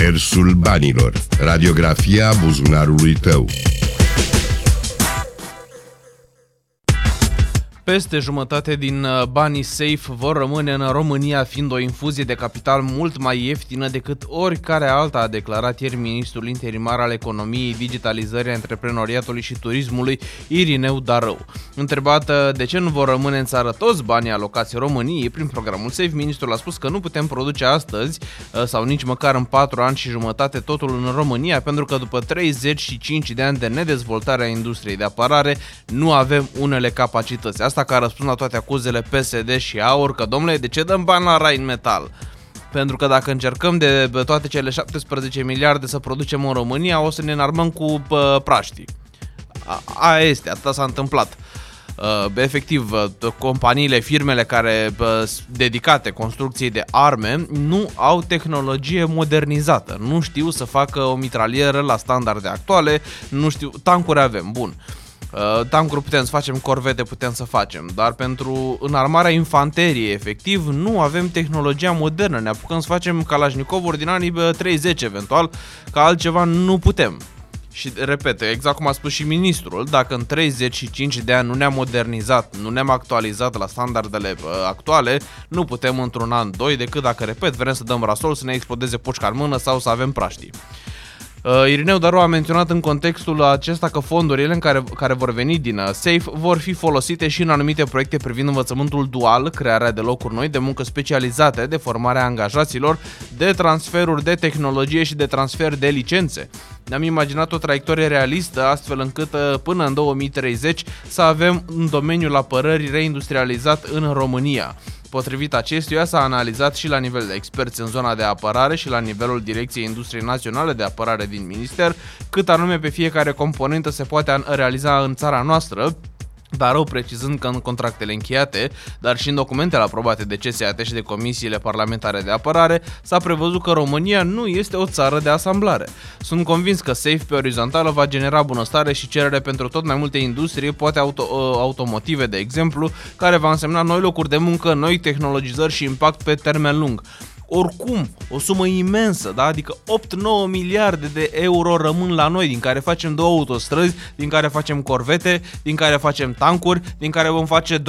Mersul banilor. Radiografia buzunarului tău. Peste jumătate din banii Safe vor rămâne în România, fiind o infuzie de capital mult mai ieftină decât oricare alta, a declarat ieri ministrul interimar al economiei, digitalizării, antreprenoriatului și turismului, Irineu Darău. Întrebată de ce nu vor rămâne în țară toți banii alocați României prin programul Safe, ministrul a spus că nu putem produce astăzi sau nici măcar în 4 ani și jumătate totul în România, pentru că după 35 de ani de nedezvoltare a industriei de apărare nu avem unele capacități. Asta ca răspuns la toate acuzele PSD și AUR că, domnule, de ce dăm bani la Rheinmetall? Pentru că dacă încercăm de toate cele 17 miliarde să producem în România, o să ne înarmăm cu praștii. Aia este, atâta s-a întâmplat. Efectiv, companiile, firmele care dedicate construcției de arme nu au tehnologie modernizată, nu știu să facă o mitralieră la standarde actuale, nu știu, tancuri avem, bun. Tancuri putem să facem, corvete putem să facem, dar pentru înarmarea infanteriei, efectiv, nu avem tehnologia modernă. Ne apucăm să facem Kalashnikovuri din anii 30 eventual, că altceva nu putem. Și repet, exact cum a spus și ministrul, dacă în 35 de ani nu ne-am modernizat, nu ne-am actualizat la standardele actuale, nu putem într-un an, doi, decât dacă, repet, vrem să dăm rasol, să ne explodeze pușca în mână sau să avem praștii. Irineu Daru a menționat în contextul acesta că fondurile care vor veni din Safe vor fi folosite și în anumite proiecte privind învățământul dual, crearea de locuri noi de muncă specializate, de formarea angajaților, de transferuri de tehnologie și de transfer de licențe. Ne-am imaginat o traiectorie realistă, astfel încât până în 2030 să avem un domeniul apărării reindustrializat în România. Potrivit acestuia, s-a analizat și la nivel de experți în zona de apărare și la nivelul Direcției Industriei Naționale de Apărare din Minister, cât anume pe fiecare componentă se poate realiza în țara noastră, dar precizând că în contractele încheiate, dar și în documentele aprobate de CSAT și de comisiile parlamentare de apărare, s-a prevăzut că România nu este o țară de asamblare. Sunt convins că Safe pe orizontală va genera bunăstare și cerere pentru tot mai multe industrie, poate automotive, de exemplu, care va însemna noi locuri de muncă, noi tehnologizări și impact pe termen lung. Oricum, o sumă imensă, da? Adică 8-9 miliarde de euro rămân la noi, din care facem 2 autostrăzi, din care facem corvete, din care facem tancuri, din care vom face